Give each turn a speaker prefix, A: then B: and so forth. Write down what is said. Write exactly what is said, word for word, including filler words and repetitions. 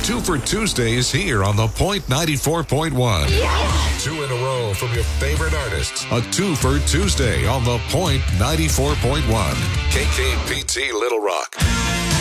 A: Two for Tuesday is here on The Point ninety-four point one.
B: Yes!
A: Two in a row from your favorite artists. A two for Tuesday on The Point ninety-four point one. K K P T Little Rock.